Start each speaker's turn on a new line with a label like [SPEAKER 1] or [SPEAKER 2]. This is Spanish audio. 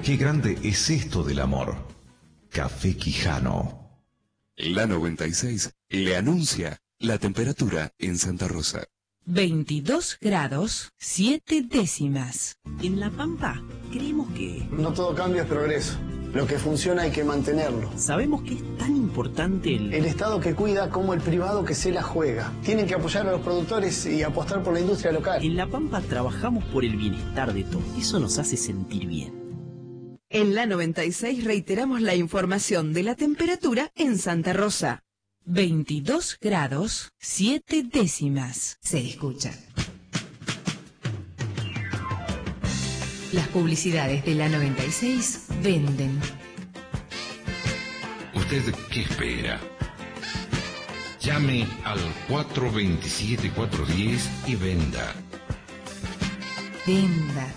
[SPEAKER 1] Qué grande es esto del amor. Café Quijano.
[SPEAKER 2] La 96 le anuncia la temperatura en Santa Rosa.
[SPEAKER 3] 22 grados 7 décimas.
[SPEAKER 4] En La Pampa creemos que...
[SPEAKER 5] No todo cambio es progreso. Lo que funciona hay que mantenerlo.
[SPEAKER 4] Sabemos que es tan importante
[SPEAKER 5] El Estado que cuida como el privado que se la juega. Tienen que apoyar a los productores y apostar por la industria local.
[SPEAKER 4] En La Pampa trabajamos por el bienestar de todos. Eso nos hace sentir bien.
[SPEAKER 3] En la 96 reiteramos la información de la temperatura en Santa Rosa. 22 grados 7 décimas.
[SPEAKER 6] Se escucha. Las publicidades de la 96 venden.
[SPEAKER 1] ¿Usted qué espera? Llame al 427-410 y venda.
[SPEAKER 6] Venda.